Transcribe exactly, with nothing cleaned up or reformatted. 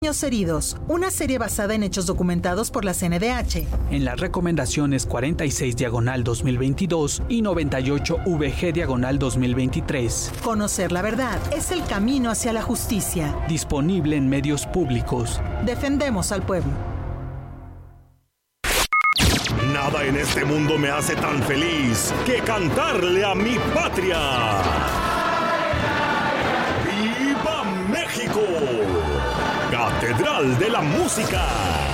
Niños heridos, una serie basada en hechos documentados por la C N D H. En las recomendaciones cuarenta y seis diagonal dos mil veintidós y noventa y ocho V G diagonal dos mil veintitrés. Conocer la verdad es el camino hacia la justicia. Disponible en medios públicos. Defendemos al pueblo. Nada en este mundo me hace tan feliz que cantarle a mi patria. ¡Viva México! Catedral de la Música.